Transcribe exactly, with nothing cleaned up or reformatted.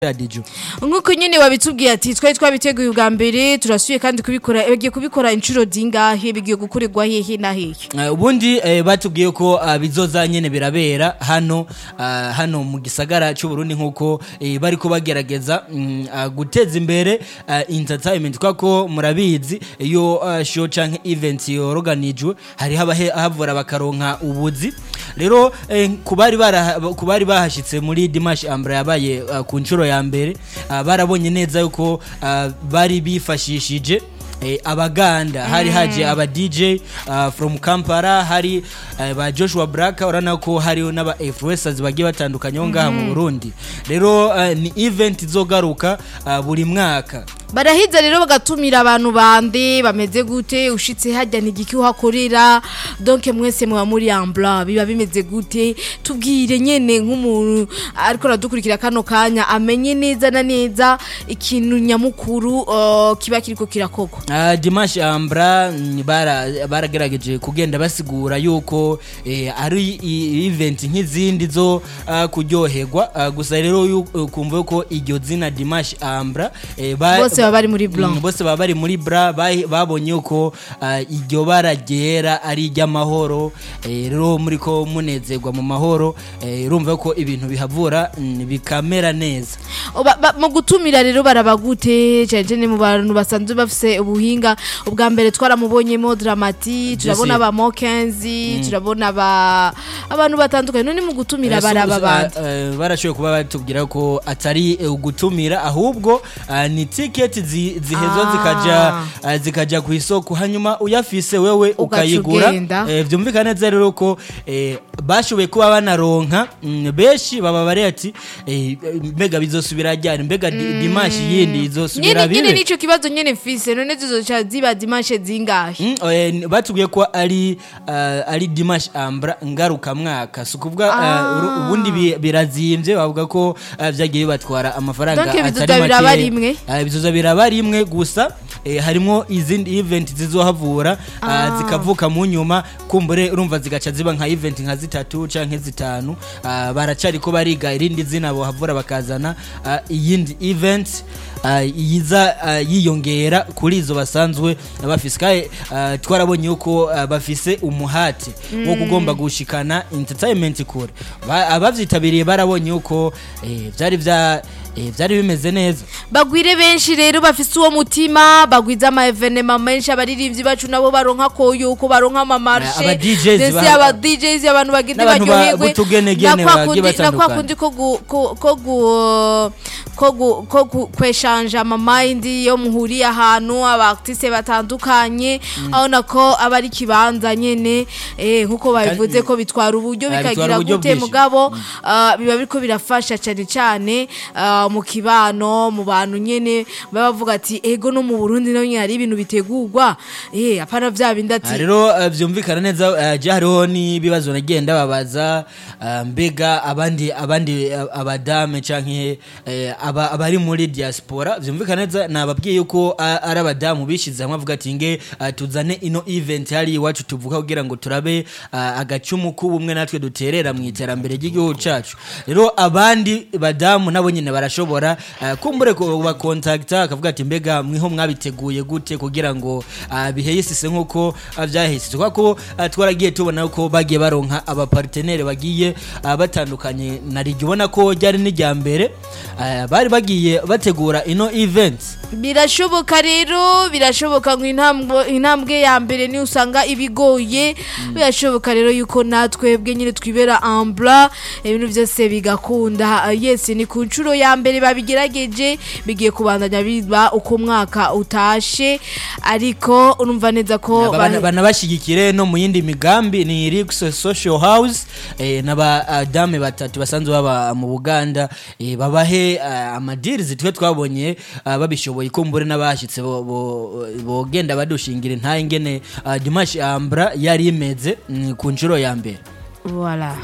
Adiju. Nkuko nyene wabitubwiye ati twari twabiteguye ubwa mbere turasuye kandi kubikora bagiye kubikora incuro zingahe bigiye gukorerwa hehe na hehe. Uh, ubundi uh, batubwiye ko uh, bizoza nyene birabera hano uh, hano mu gisagara cy'u Burundi nkuko uh, bari ko bagerageza um, uh, guteza imbere uh, entertainment kwako murabizi iyo uh, show canke event yorganijwe hari haba havura bakaronka ubuzi. Rero eh, kubari bara kubari bahashitse muri Dimash Ambra yabaye uh, ku ncuro ya mbere uh, barabonye neza yuko uh, bari bifashishije Eh, abaganda hari mm. haje aba D J uh, from Kampala hari uh, ba Joshua Braka urana ko hari n'aba influencers bagiye batandukanye ho ngaha mu Burundi. Rero uh, ni event izogaruka uh, buri mwaka. Barahiza rero bagatumira abantu bande bameze gute ushitse hajya nigiki uhakorera donc mwese mwa muri Ambra biba bimeze gute tubwire nyene nk'umuntu ariko radukurikira kano kanya amenye neza na neza ikintu nyamukuru uh, kiba kiriko kirakogwa. Uh, Dimash Ambra bara baragerageje kugenda basigura yuko eh, ari event nk'izindi zo uh, kuryoherwa uh, gusa rero uh, kumva yuko iryo zina Dimash Ambra eh, ba, bose baba bari muri blanc mm, bose baba bari muri bra babonye uko uh, iryo baragera ari ry'amahoro rero eh, muri ko munezerwa mu mahoro eh, urumva ko ibintu bihavura mm, bikamera neza mu gutumira rero barabagute cyane ne mu bantu basanzwe bafise ubuhinga ubwa mbere twaramubonyemo Dramati turabona ba Mokenzi mm. turabona ba abantu batandukanye none mu gutumira uh, baraba bandi uh, barashoye kuba batubwira ko atari uh, gutumira ahubwo uh, ni ticket zi, zihezwa ah. zikaja uh, zikaja ku isoko hanyuma uyafise wewe ukayigura uh, vyumvikana neza rero ko uh, bashoboye kuba banaronka mm, beshi baba bari ati uh, mbega bizosubira ryari mbega mm. Dimash yindi izosubira bibe nyene nico kibazo nyene mfise none zizoca ziba Dimash zingahe mm, uh, batubwiye ko ari uh, ari Dimash Ambra ngaruka mwaka sukuvuga ah. uh, ubundi birazimvye bavuga ko uh, vyagiye batwara amafaranga atari make uh, bizoza biraba rimwe gusa eh, harimo izindi event zizohavura ah. uh, zikavuka mu nyuma kumbure urumva zigaca ziba nka event nka zitatu canke zitanu uh, baracari ko bariga irindi zina bo havura bakazana uh, iyindi event uh, yiza uh, yiyongera kuri izo basanzwe bafise uh, twarabonye uko uh, bafise umuhate mm. wo kugomba gushikana entertainment kure abavyitabiriye barabonye uko eh, vyari vya Eh byari bimeze neza bagwire benshi rero bafise uwo mutima bagwiza ama evenement menshi abaririmbyi bacu nabo baronka koyo uko baronka ama marché aba D Js ba aba D Js abantu bagende baryoherwe nakwa kundi ko ko ko ko ko kweshanja ama mind yo muhuriye ahantu aba artiste batandukanye mm. aho nako abari kibanza nyene eh nkuko babivuze ko bitwara uburyo bikagira gute mugabo mm. uh, biba biriko birafasha cyane cyane uh, mu kibano mu bantu nyene bavuga ati ego no mu Burundi no nyari ibintu bitegurwa eh apana vya bindi ati rero uh, vyumvikana neza uh, je hariho ni bibazo nagenda babaza uh, mbega abandi abandi uh, abadame canke uh, aba abari muri diaspora vyumvikana neza nababwiye yuko uh, ari abadamu bishize hamwe avuga ati nge uh, tuzane ino event hari iwacu tuvuga kugira ngo turabe uh, agacumu kubumwe natwe duterera mu iterambere ry'igihugu cacu rero abandi badamu nabo nyene barashobora uh, kumbure ko ba contacta akavuga ati mbega mwiho mwabiteguye gute kugira ngo uh, biheyisise nkuko uh, vyahise twako uh, twaragiye tubona uko bagiye baronka aba partenaire bagiye uh, batandukanye narijubona ko ryari n'ijyambere uh, bari bagiye bategura ino event birashoboka rero birashoboka ngo intambwe intambwe ya mbere ni usanga ibigoye mm. birashoboka rero yuko natwe bwe nyine twibera Ambra ibintu byose bigakunda uh, yes ni ku ncuro ya mbere babigerageje bigiye kubandanya biba uko mwaka utashe ariko urumva neza ko banabashigikire no mu yindi migambi ni Rix Social House eh, naba uh, dame batatu basanzwe baba mu Buganda eh, babahe uh, amadeals twe twabonye uh, babishoboye kumbure nabashitse bo, bo, bo genda badushingira nta ingene uh, Dimash Ambra yari imeze mm, ku ncuro ya mbere voilà.